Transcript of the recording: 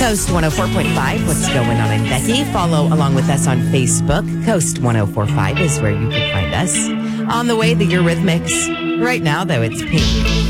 Coast 104.5. What's going on in Becky? Follow along with us on Facebook. Coast 104.5 is where you can find us. On the way, the Eurythmics. Right now, though, it's Pink.